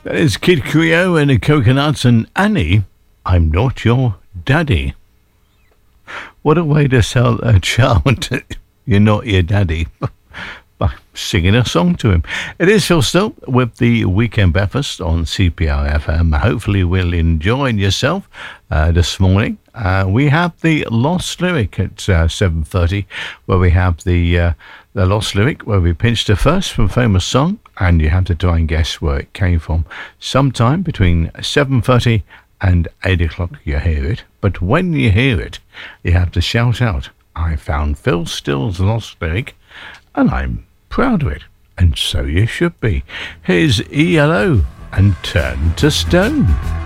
That is Kid Creole and the Coconuts and Annie, I'm Not Your Daddy. What a way to sell a child you're not your daddy by singing a song to him. It is Phil Still with the Weekend Breakfast on CPR FM. Hopefully we'll enjoy yourself this morning. We have the Lost Lyric at 7:30, where we have the Lost Lyric, where we pinched a first from a famous song, and you have to try and guess where it came from. Sometime between 7:30 and 8 o'clock you hear it, but when you hear it, you have to shout out, I found Phil Still's Lost Lyric, and I'm proud of it, and so you should be. Here's ELO and Turn to Stone.